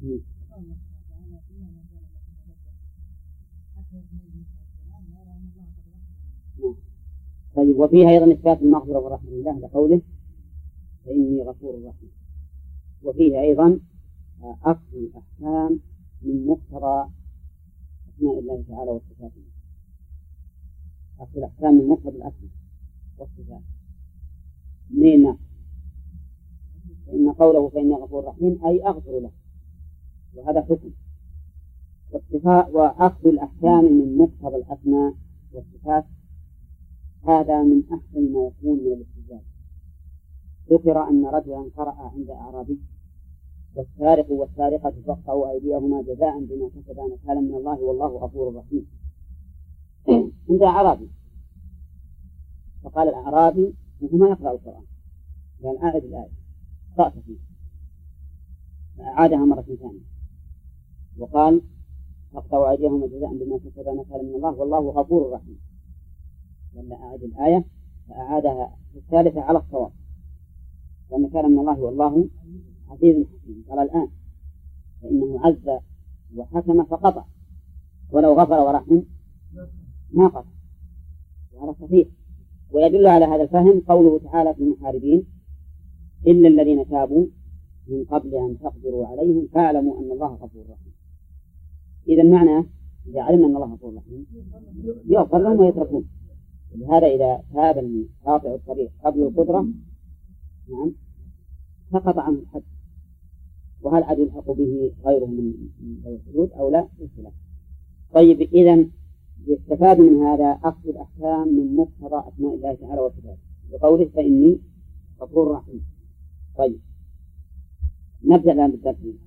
طيب، وفيها أيضا إثبات المغفرة ورحمة الله لقوله فإني غفور رحيم. وفيه أيضا أخذ الأحكام من مقتضى أسماء الله تعالى وصفاته، أخذ الأحكام من مقتضى الأسماء والصفات. منين؟ فإن قوله فإني غفور رحيم أي أغفر له، وهذا حكم. وأخذ الأحكام من مقتضى الأسماء والصفات هذا من أحسن ما يكون من الاستدلال. ذكر أن رجلا قرأ عند أعرابي والسارق والسارقة فاقطعوا أيديهما جزاء بما كسبا نكالا من الله والله غفور رحيم عند أعرابي. فقال الأعرابي وهو ما يقرأ القرآن قال أعد الآية، قرأت فيه فأعادها مرة ثانية وقال فاقطعوا أيديهما جزاء بما كسبا نكالا من الله والله غفور رحيم. لما أعد الآية فأعادها في الثالثة على الصواب وأن كان من الله والله عزيز حكيم. قال الآن فإنه عز وحكم فقطع، ولو غفر ورحم ما قطع، وهذا صحيح. ويدل على هذا الفهم قوله تعالى في المحاربين إلا الذين تابوا من قبل أن تقدروا عليهم فاعلموا أن الله غفور رحيم. إذا معنى إذا علمنا أن الله غفور رحيم يغفر لهم ويتركون. لهذا إذا تاب قاطع الطريق قبل القدرة نعم سقط عنه الحد، وهل عاد يلحق به غيره من ذوي الحدود أو لا؟ طيب، إذن يستفاد من هذا أخذ الأحكام من مقتضى أسماء الله تعالى وصفاته بقوله فإني غفور رحيم. طيب، نبدأ الآن بالدرس.